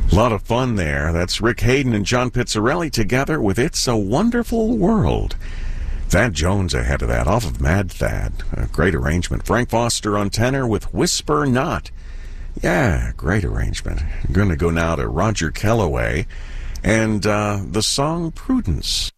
A lot of fun there. That's Rick Hayden and John Pizzarelli together with It's a Wonderful World. Thad Jones ahead of that, off of Mad Thad. A great arrangement. Frank Foster on tenor with Whisper Not. Yeah, great arrangement. I'm going to go now to Roger Kellaway and the song Prudence.